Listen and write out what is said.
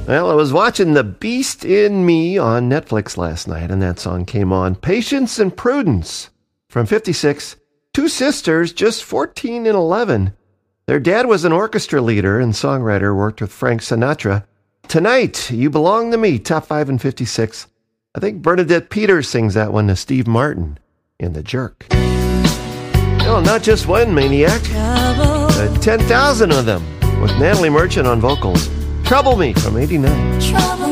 Well, I was watching The Beast in Me on Netflix last night, and that song came on. Patience and Prudence from 56. Two sisters, just 14 and 11. Their dad was an orchestra leader and songwriter, worked with Frank Sinatra. Tonight, You Belong to Me, top 5 and 56. I think Bernadette Peters sings that one to Steve Martin in The Jerk. No, not just one maniac. 10,000 of them, with Natalie Merchant on vocals. Trouble Me from 89.